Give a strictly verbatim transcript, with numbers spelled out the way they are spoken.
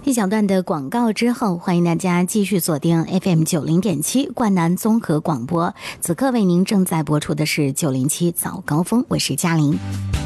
一小段的广告之后，欢迎大家继续锁定 F M 九零点七冠南综合广播。此刻为您正在播出的是九零七早高峰，我是嘉玲。